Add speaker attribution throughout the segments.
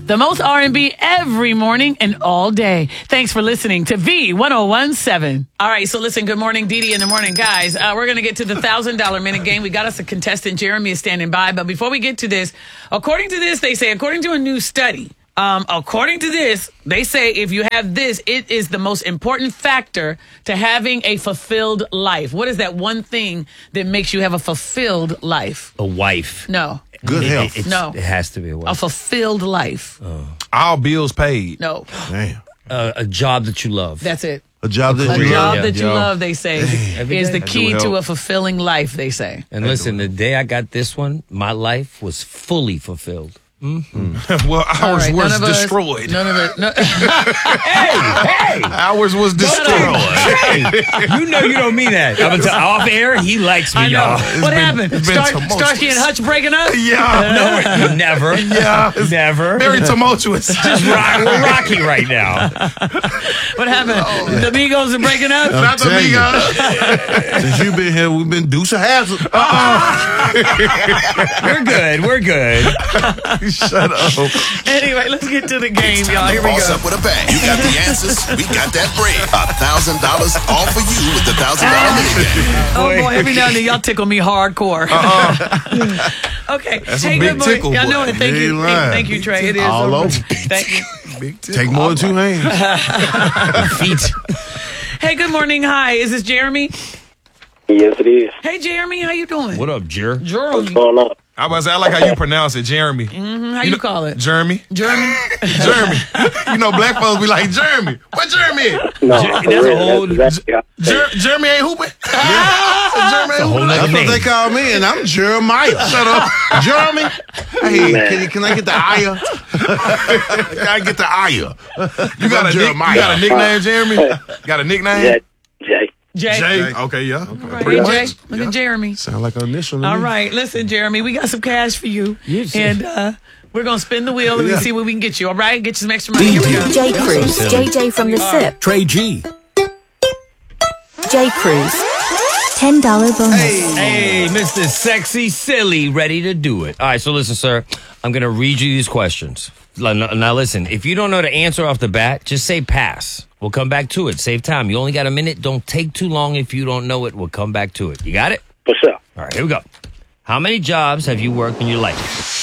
Speaker 1: The most R&B every morning and all day. Thanks for listening to V1017. All right, so listen, good morning, Dee Dee in the morning. Guys, we're going to get to the $1,000 minute game. We got us a contestant. Jeremy is standing by. But before we get to this, according to a new study, according to this, they say if you have this, it is the most important factor to having a fulfilled life. What is that one thing that makes you have a fulfilled life?
Speaker 2: A wife.
Speaker 1: No.
Speaker 3: Good health.
Speaker 1: No.
Speaker 2: It has to be a wife.
Speaker 1: A fulfilled life.
Speaker 4: All bills paid.
Speaker 1: No.
Speaker 3: Damn.
Speaker 2: A job that you love.
Speaker 1: That's it.
Speaker 3: A job that
Speaker 1: A
Speaker 3: you
Speaker 1: job
Speaker 3: love.
Speaker 1: that you love, they say, is the key
Speaker 4: do
Speaker 1: to
Speaker 4: help.
Speaker 1: a fulfilling life, they say.
Speaker 2: And listen, the day I got this one, my life was fully fulfilled.
Speaker 4: Well,
Speaker 1: All
Speaker 4: ours
Speaker 1: right,
Speaker 4: was
Speaker 1: none of us-
Speaker 4: destroyed.
Speaker 1: None of it. No,
Speaker 4: Ours was destroyed.
Speaker 2: Hey, you know you don't mean that. I'm gonna tell off air, he likes me,
Speaker 1: I know.
Speaker 2: y'all.
Speaker 1: What
Speaker 4: been-
Speaker 1: happened?
Speaker 4: it's been tumultuous.
Speaker 1: Starsky and Hutch breaking up?
Speaker 4: Yeah.
Speaker 2: No, never.
Speaker 4: Yeah. It's
Speaker 2: Never.
Speaker 4: very tumultuous.
Speaker 2: We're rocky right now.
Speaker 1: What happened? The Migos are breaking up?
Speaker 4: Not the
Speaker 3: tell you.
Speaker 4: Migos.
Speaker 3: Since you've been here, we've been Deuce of Hazzard.
Speaker 2: We're good.
Speaker 4: Shut up.
Speaker 1: Anyway, let's get to the game, y'all. Here we
Speaker 5: Boss
Speaker 1: go.
Speaker 5: up with a bang. You got the answers. We got that bread. $1,000 all for you with the $1,000 minute game.
Speaker 1: Oh, boy, every now and then y'all tickle me hardcore. Okay.
Speaker 4: That's a
Speaker 1: hey,
Speaker 4: big
Speaker 1: good morning.
Speaker 4: tickle,
Speaker 1: Y'all
Speaker 4: boy.
Speaker 1: know it. Thank
Speaker 3: You
Speaker 1: you.
Speaker 3: ain't lying.
Speaker 1: Thank you, Trey. It is.
Speaker 3: All over.
Speaker 1: Thank you.
Speaker 4: Big tip.
Speaker 3: Take more than two hands.
Speaker 2: Feet.
Speaker 1: Hey, good morning. Hi. Is this Jeremy?
Speaker 6: Yes, it is.
Speaker 1: Hey, Jeremy. How you doing?
Speaker 2: What up, Jer?
Speaker 6: What's
Speaker 1: Jeremy.
Speaker 6: going on?
Speaker 4: I was. I like how you pronounce it, Jeremy.
Speaker 1: How you call it?
Speaker 4: Jeremy.
Speaker 1: Jeremy?
Speaker 4: Jeremy. You know, black folks be like Jeremy. What Jeremy?
Speaker 6: No,
Speaker 2: That's
Speaker 6: for
Speaker 2: a
Speaker 6: real,
Speaker 2: whole-
Speaker 6: that's exactly how I say it.
Speaker 4: Jeremy ain't hooping. Jeremy ain't
Speaker 2: whole
Speaker 4: hooping.
Speaker 2: nother
Speaker 3: That's what they call me, and I'm Jeremiah. Shut up. Jeremy. Hey,
Speaker 6: Man.
Speaker 3: can I get the aya? Can I get the aya?
Speaker 4: You got a nickname, Jeremy? Got a nickname?
Speaker 6: Yeah, Jay.
Speaker 1: Jay.
Speaker 4: Jay. Okay, yeah.
Speaker 1: Right.
Speaker 4: Pretty
Speaker 1: Hey,
Speaker 4: much.
Speaker 1: Jay. Look at Jeremy.
Speaker 3: Sound like an initial to
Speaker 1: All
Speaker 3: me.
Speaker 1: right. Listen, Jeremy, we got some cash for you. And we're going to spin the wheel and we see what we can get you. All right? Get you some extra money. Here we go.
Speaker 7: J. Cruz, JJ from the SIP.
Speaker 8: Trey G.
Speaker 7: J. Cruz, $10 bonus.
Speaker 2: Hey, Mr. Sexy Silly, ready to do it. All right, so listen, sir. I'm going to read you these questions. Now, listen, if you don't know the answer off the bat, just say pass. We'll come back to it. Save time. You only got a minute. Don't take too long if you don't know it. We'll come back to it. You got it?
Speaker 6: For sure.
Speaker 2: All right, here we go. How many jobs have you worked in your life?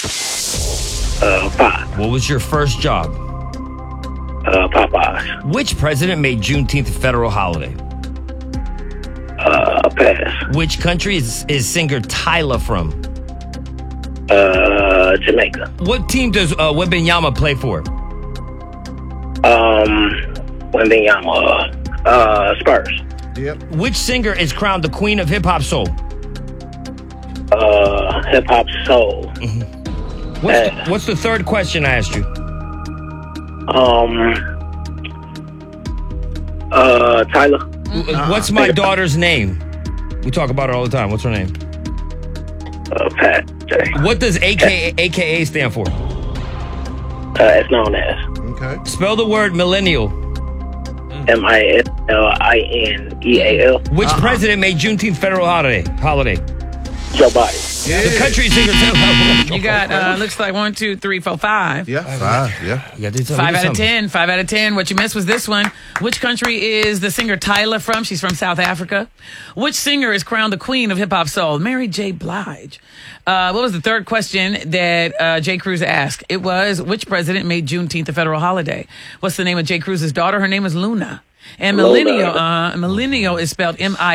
Speaker 6: 5.
Speaker 2: What was your first job?
Speaker 6: Popeyes.
Speaker 2: Which president made Juneteenth a federal holiday?
Speaker 6: Pass.
Speaker 2: Which country is singer Tyler from?
Speaker 6: Jamaica.
Speaker 2: What team does Wembanyama play for?
Speaker 6: Wembanyama. Spurs.
Speaker 2: Which singer is crowned the queen of hip-hop soul?
Speaker 6: Hip hop soul.
Speaker 2: What's the third question I asked you?
Speaker 6: Tyler.
Speaker 2: What's my daughter's name? We talk about her all the time. What's her name?
Speaker 6: Pat. Jay.
Speaker 2: What does AKA stand for?
Speaker 6: It's known as
Speaker 3: Okay.
Speaker 2: Spell the word millennial.
Speaker 6: MILLINEAL.
Speaker 2: Which president made Juneteenth federal holiday?
Speaker 6: Joe Biden.
Speaker 2: The country singer.
Speaker 1: You got, looks like 1, 2, 3, 4, 5.
Speaker 3: Yeah, 5. Yeah.
Speaker 2: You gotta do something.
Speaker 1: 5 out of 10. 5 out of 10. What you missed was this one. Which country is the singer Tyler from? She's from South Africa. Which singer is crowned the queen of hip hop soul? Mary J. Blige. What was the third question that J. Cruz asked? It was, which president made Juneteenth a federal holiday? What's the name of J. Cruz's daughter? Her name is Luna. And millennial is spelled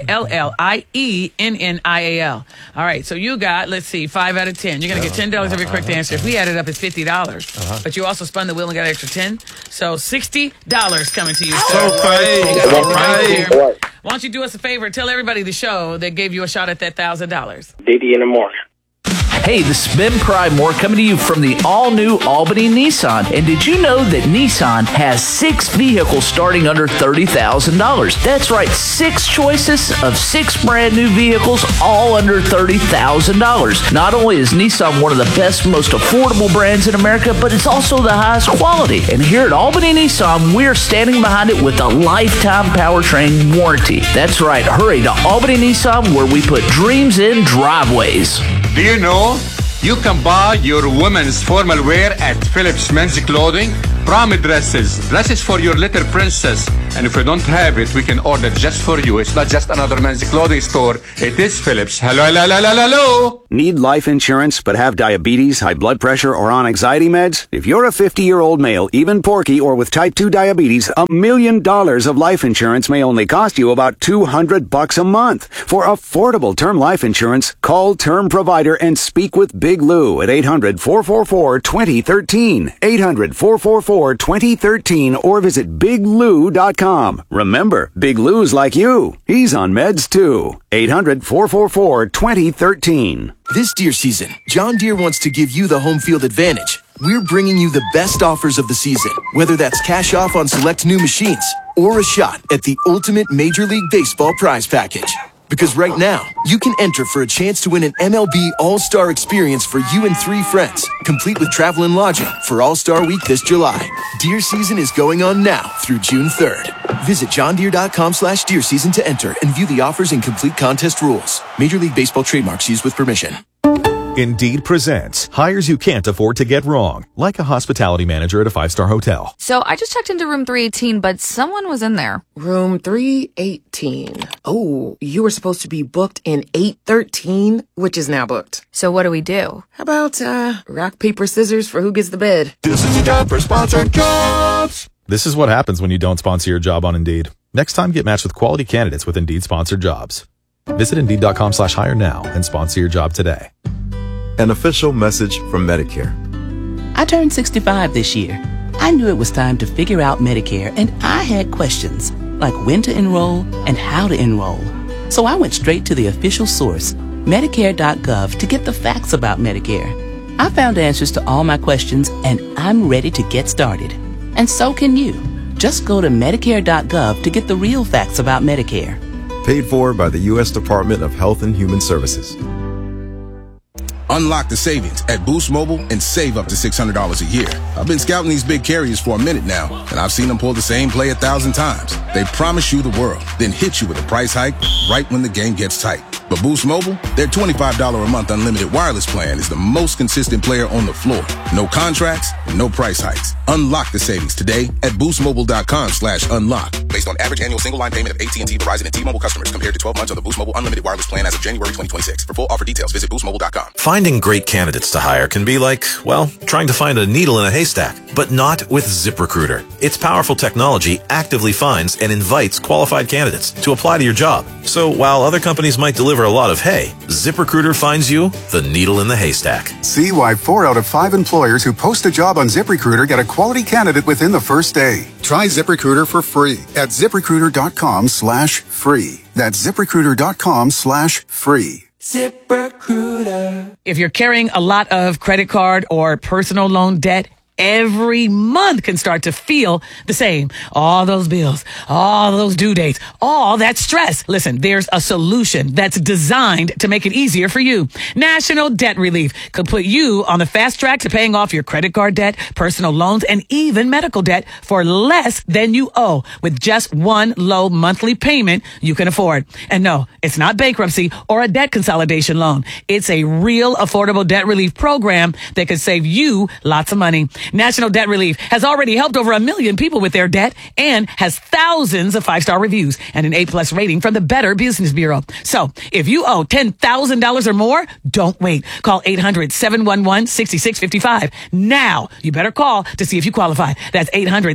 Speaker 1: MILLIENNIAL. All right, so you got, let's see, 5 out of 10. You're going to get $10 every correct answer. If we add it up, it's $50. But you also spun the wheel and got an extra 10. So $60 coming to you.
Speaker 4: So paid.
Speaker 1: You got it right there.
Speaker 6: All right.
Speaker 1: Why don't you do us a favor? Tell everybody the show that gave you a shot at that $1,000.
Speaker 6: Diddy in the morning.
Speaker 8: Hey, this is Ben Pridemore coming to you from the all-new Albany Nissan. And did you know that Nissan has 6 vehicles starting under $30,000? That's right, 6 choices of 6 brand new vehicles, all under $30,000. Not only is Nissan one of the best, most affordable brands in America, but it's also the highest quality. And here at Albany Nissan, we're standing behind it with a lifetime powertrain warranty. That's right, hurry to Albany Nissan where we put dreams in driveways.
Speaker 9: Do you know You can buy your women's formal wear at Phillips Men's Clothing, prom dresses, dresses for your little princess. And if we don't have it, we can order just for you. It's not just another men's clothing store. It is Phillips. Hello, hello, hello, hello, hello.
Speaker 10: Need life insurance but have diabetes, high blood pressure, or on anxiety meds? If you're a 50-year-old male, even porky, or with type 2 diabetes, $1 million of life insurance may only cost you about $200 a month. For affordable term life insurance, call Term Provider and speak with Big Lou at 800-444-2013, 800-444-2013, or visit biglou.com. Remember, Big Lou's like you. He's on meds too. 800-444-2013.
Speaker 11: This deer season, John Deere wants to give you the home field advantage. We're bringing you the best offers of the season, whether that's cash off on select new machines or a shot at the ultimate Major League Baseball prize package. Because right now, you can enter for a chance to win an MLB All-Star experience for you and 3 friends, complete with travel and lodging for All-Star Week this July. Deer season is going on now through June 3rd. Visit johndeere.com/deer season to enter and view the offers and complete contest rules. Major League Baseball trademarks used with permission.
Speaker 12: Indeed presents hires you can't afford to get wrong, like a hospitality manager at a 5-star hotel.
Speaker 13: So I just checked into room 318, but someone was in there.
Speaker 14: Room 318. Oh, you were supposed to be booked in 813, which is now booked.
Speaker 13: So what do we do?
Speaker 14: How about, rock, paper, scissors for who gets the bed?
Speaker 12: This is your job for sponsored jobs. This is what happens when you don't sponsor your job on Indeed. Next time, get matched with quality candidates with Indeed sponsored jobs. Visit Indeed.com/hire now and sponsor your job today.
Speaker 15: An official message from Medicare.
Speaker 16: I turned 65 this year. I knew it was time to figure out Medicare, and I had questions, like when to enroll and how to enroll. So I went straight to the official source, Medicare.gov, to get the facts about Medicare. I found answers to all my questions, and I'm ready to get started. And so can you. Just go to Medicare.gov to get the real facts about Medicare.
Speaker 15: Paid for by the U.S. Department of Health and Human Services.
Speaker 5: Unlock the savings at Boost Mobile and save up to $600 a year. I've been scouting these big carriers for a minute now, and I've seen them pull the same play 1,000 times. They promise you the world, then hit you with a price hike right when the game gets tight. But Boost Mobile, their $25 a month unlimited wireless plan is the most consistent player on the floor. No contracts, no price hikes. Unlock the savings today at boostmobile.com/unlock. Based on average annual single line payment of AT&T, Verizon, and T-Mobile customers compared to 12 months on the Boost Mobile unlimited wireless plan as of January 2026. For full offer details, visit boostmobile.com.
Speaker 17: Finding great candidates to hire can be like, well, trying to find a needle in a haystack, but not with ZipRecruiter. Its powerful technology actively finds and invites qualified candidates to apply to your job. So while other companies might deliver a lot of hay, ZipRecruiter finds you the needle in the haystack.
Speaker 18: See why 4 out of 5 employers who post a job on ZipRecruiter get a quality candidate within the first day. Try ZipRecruiter for free at ZipRecruiter.com/free. That's ZipRecruiter.com/free.
Speaker 1: ZipRecruiter. If you're carrying a lot of credit card or personal loan debt, every month can start to feel the same. All those bills, all those due dates, all that stress. Listen, there's a solution that's designed to make it easier for you. National Debt Relief could put you on the fast track to paying off your credit card debt, personal loans, and even medical debt for less than you owe with just one low monthly payment you can afford. And no, it's not bankruptcy or a debt consolidation loan. It's a real affordable debt relief program that could save you lots of money. National Debt Relief has already helped over 1 million people with their debt and has thousands of 5-star reviews and an A+ rating from the Better Business Bureau. So if you owe $10,000 or more, don't wait. Call 800-711-6655. Now, you better call to see if you qualify. That's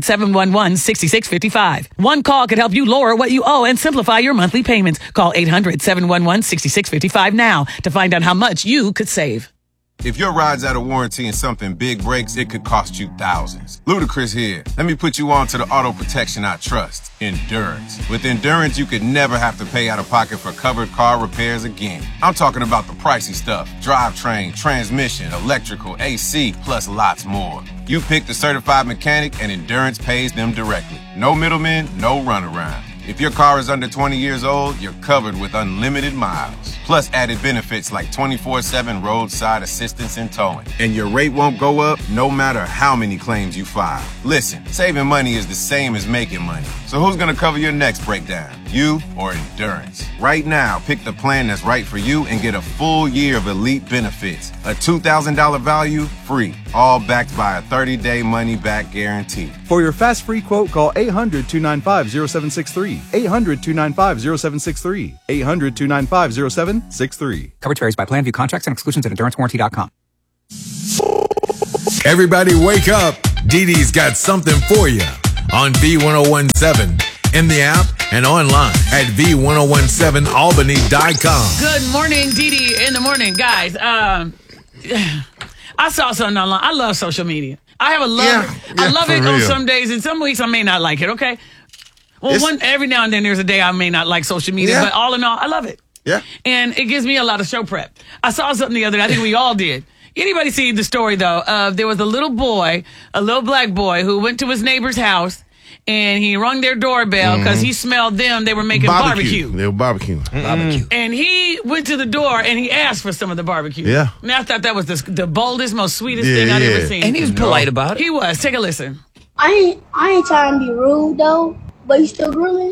Speaker 1: 800-711-6655. One call could help you lower what you owe and simplify your monthly payments. Call 800-711-6655 now to find out how much you could save.
Speaker 19: If your ride's out of warranty and something big breaks, it could cost you thousands. Ludacris here. Let me put you on to the auto protection I trust, Endurance. With Endurance, you could never have to pay out of pocket for covered car repairs again. I'm talking about the pricey stuff: drivetrain, transmission, electrical, AC, plus lots more. You pick the certified mechanic and Endurance pays them directly. No middlemen, no runaround. If your car is under 20 years old, you're covered with unlimited miles. Plus added benefits like 24/7 roadside assistance and towing. And your rate won't go up no matter how many claims you file. Listen, saving money is the same as making money. So who's gonna cover your next breakdown? you or endurance. Right now, pick the plan that's right for you and get a full year of elite benefits. A $2,000 value, free. All backed by a 30-day money-back guarantee.
Speaker 20: For your fast free quote, call 800-295-0763. 800-295-0763. 800-295-0763.
Speaker 21: Coverage varies by plan. View contracts and exclusions at endurancewarranty.com.
Speaker 22: Everybody wake up. Dee Dee's got something for you on V1017, in the app and online at V1017Albany.com.
Speaker 1: Good morning, Dee Dee in the morning. Guys, I saw something online. I love social media. I have a love. I love it on some days, and some weeks I may not like it, okay? Well, every now and then there's a day I may not like social media, but all in all, I love it.
Speaker 3: Yeah.
Speaker 1: And it gives me a lot of show prep. I saw something the other day. I think we all did. Anybody see the story, though? There was a little boy, a little black boy, who went to his neighbor's house, and he rung their doorbell because he smelled them. They were making barbecue.
Speaker 3: They were barbecuing.
Speaker 1: And he went to the door, and he asked for some of the barbecue.
Speaker 3: Yeah.
Speaker 1: And I thought that was the boldest, most sweetest thing I'd ever seen.
Speaker 2: And he was polite about it.
Speaker 1: He was. Take a listen.
Speaker 23: I ain't trying to be rude, though, but you still grilling?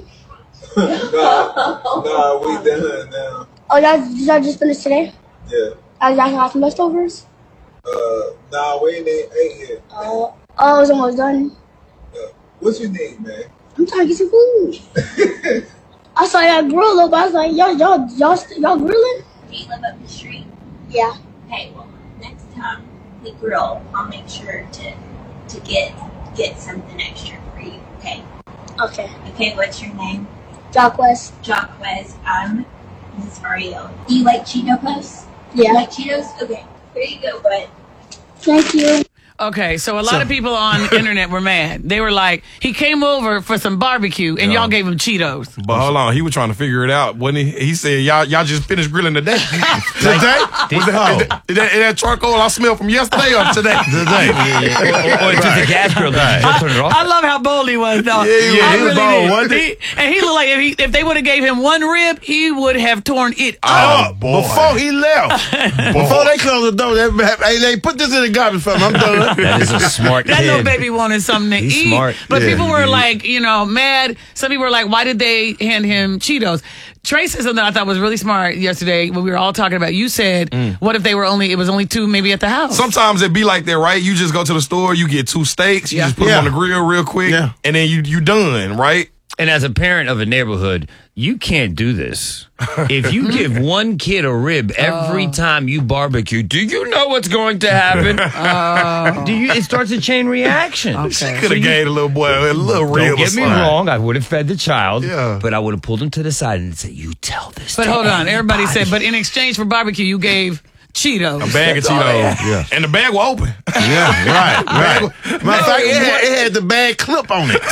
Speaker 24: Nah, we done now.
Speaker 23: Oh, y'all just finished today?
Speaker 24: Yeah.
Speaker 23: Y'all got some leftovers?
Speaker 24: Nah, we ain't ate yet.
Speaker 23: Oh, it's almost done.
Speaker 24: What you need, man?
Speaker 23: I'm trying to get some food. I saw y'all grill up. I was like, y'all grilling?
Speaker 25: Do you live up the street?
Speaker 23: Yeah.
Speaker 25: Okay, well, next time we grill, I'll make sure to get something extra for you, okay?
Speaker 23: Okay.
Speaker 25: Okay, what's your name?
Speaker 23: Jacquez.
Speaker 25: Jacquez. I'm Miss Ariel. Do you like Cheeto Puffs?
Speaker 23: Yeah.
Speaker 25: You like Cheetos? Okay, here you go, bud.
Speaker 23: Thank you.
Speaker 1: Okay, so a lot of people on the internet were mad. They were like, he came over for some barbecue, and y'all gave him Cheetos.
Speaker 4: But hold on, he was trying to figure it out, wasn't he? He said, y'all just finished grilling today.
Speaker 3: Today?
Speaker 4: Is that charcoal I smelled from yesterday or today?
Speaker 3: Today.
Speaker 2: Or it's just a gas grill. Did you just turn it off?
Speaker 1: I love how bold he was, though.
Speaker 3: Yeah, he was bold,
Speaker 1: did.
Speaker 3: wasn't he?
Speaker 1: And he looked like if they would have gave him one rib, he would have torn it up.
Speaker 3: Boy. Before he left. Before they closed the door, they put this in the garbage for him. I'm done.
Speaker 2: That is a smart
Speaker 1: that
Speaker 2: kid.
Speaker 1: little baby wanted something to
Speaker 2: He's
Speaker 1: eat.
Speaker 2: smart.
Speaker 1: But
Speaker 3: Yeah,
Speaker 1: people were
Speaker 3: he is.
Speaker 1: like, mad. Some people were like, why did they hand him Cheetos? Trey said something I thought was really smart yesterday when we were all talking about. You said, what if it was only two maybe at the house?
Speaker 4: Sometimes it be like that, right? You just go to the store, you get 2 steaks, you just put them on the grill real quick, and then you done, right?
Speaker 2: And as a parent of a neighborhood, you can't do this. If you give one kid a rib every time you barbecue, do you know what's going to happen? It starts a chain reaction.
Speaker 1: Okay.
Speaker 4: She could have gave the little boy a little rib.
Speaker 2: Don't get me wrong, I would have fed the child,
Speaker 4: Yeah.
Speaker 2: but I would have pulled him to the side and said, you tell this
Speaker 1: But
Speaker 2: to
Speaker 1: hold on. Everybody
Speaker 2: anybody."
Speaker 1: said, but in exchange for barbecue, you gave Cheetos.
Speaker 4: A bag of Cheetos.
Speaker 3: Yeah.
Speaker 4: And the bag was open.
Speaker 3: Yeah, right. Matter of fact, it had the bag clip on it.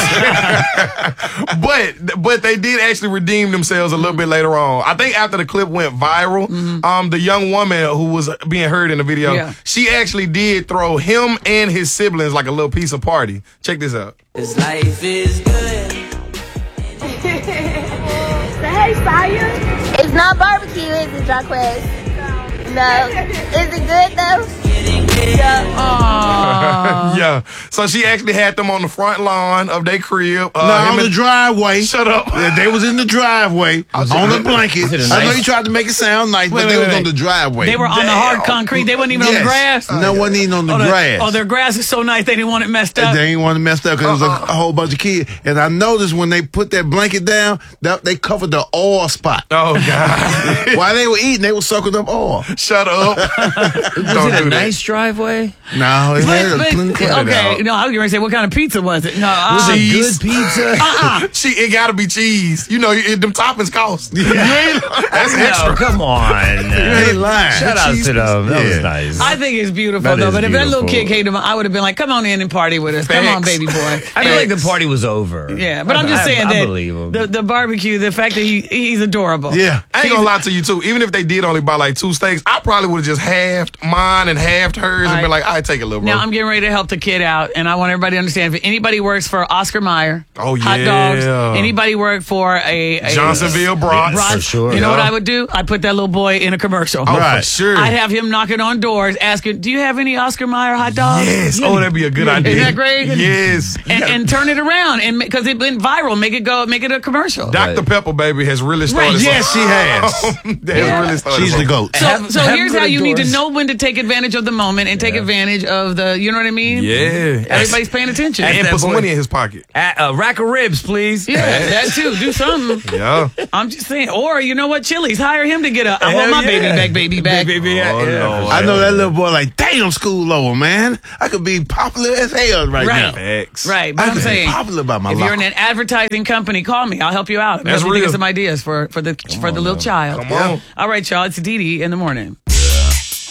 Speaker 4: But they did actually redeem themselves a little bit later on. I think after the clip went viral, the young woman who was being heard in the video, she actually did throw him and his siblings like a little piece of party. Check this out.
Speaker 23: This life is good. Hey, Sire.
Speaker 25: It's not barbecue, is it, Jacquez? No. Is it good, though?
Speaker 4: Yeah. So she actually had them on the front lawn of their crib.
Speaker 3: On the driveway.
Speaker 4: Shut up.
Speaker 3: They was in the driveway on the blanket. I know you tried to make it sound nice, but they was on the driveway.
Speaker 1: They were on the hard concrete. They wasn't even on the grass.
Speaker 3: No, wasn't even on the grass.
Speaker 1: Their grass is so nice they didn't want it messed up.
Speaker 3: They didn't want it messed up because it was a whole bunch of kids. And I noticed when they put that blanket down, they covered the oil spot.
Speaker 4: Oh, God.
Speaker 3: While they were eating, they were soaking up oil.
Speaker 4: Shut up.
Speaker 2: Was it a nice driveway?
Speaker 3: No, it had a plenty of
Speaker 1: Okay, no, I was going to say, what kind of pizza was it? No,
Speaker 2: Was it good pizza?
Speaker 4: It got to be cheese. You know, them toppings cost. That's extra.
Speaker 2: No, come on.
Speaker 3: You ain't lying.
Speaker 2: Shout out to them. That was nice.
Speaker 1: I think it's beautiful,
Speaker 2: That
Speaker 1: though.
Speaker 2: is
Speaker 1: But if that little
Speaker 2: beautiful.
Speaker 1: kid came to me, I would have been like, come on in and party with us. Come on, baby boy.
Speaker 2: I feel like the party was over.
Speaker 1: Yeah, but I'm just saying
Speaker 2: I
Speaker 1: that
Speaker 2: believe him.
Speaker 1: the barbecue, the fact that he's adorable.
Speaker 3: Yeah.
Speaker 4: I ain't gonna lie to you, too. Even if they did only buy like 2 steaks, I probably would have just halved mine and halved hers and been like, I take a little, bro.
Speaker 1: Now I'm getting ready to help the kid kid out, and I want everybody to understand, if anybody works for Oscar Mayer,
Speaker 4: Oh,
Speaker 1: hot
Speaker 4: yeah.
Speaker 1: dogs, anybody work for a
Speaker 4: Johnsonville Brats.
Speaker 2: For sure.
Speaker 1: You know what I would do? I'd put that little boy in a commercial.
Speaker 4: Oh, for sure.
Speaker 1: I'd have him knocking on doors, asking, "Do you have any Oscar Mayer hot dogs?"
Speaker 4: Yes. Oh, that'd be a good idea.
Speaker 1: Isn't that great?
Speaker 4: Yes.
Speaker 1: And turn it around, and because it went viral, make it a commercial.
Speaker 4: Dr. Pepper, baby, has really started.
Speaker 1: Right.
Speaker 3: Yes, she has.
Speaker 4: Really started.
Speaker 3: She's the GOAT.
Speaker 1: So here's how you need to
Speaker 2: doors.
Speaker 1: know when to take advantage of the moment and take advantage of the, you know what I mean?
Speaker 4: Yeah.
Speaker 1: Everybody's paying attention.
Speaker 4: And put some money in his pocket.
Speaker 2: A rack of ribs, please.
Speaker 1: Yeah, that too. Do something.
Speaker 4: Yeah.
Speaker 1: I'm just saying. Or you know what? Chili's, hire him to get I want my baby back, baby back.
Speaker 2: Baby,
Speaker 4: Oh, Lord.
Speaker 3: I know that little boy like, damn, school over, man. I could be popular as hell right now.
Speaker 4: Facts.
Speaker 1: Right, but
Speaker 3: I
Speaker 1: I'm
Speaker 3: could be
Speaker 1: saying,
Speaker 3: popular by my
Speaker 1: if
Speaker 3: life.
Speaker 1: you're in an advertising company, call me. I'll help you out.
Speaker 4: That's
Speaker 1: Maybe think
Speaker 4: real.
Speaker 1: of some ideas for the little child.
Speaker 4: Come on.
Speaker 1: All right, y'all. It's Dee Dee in the morning.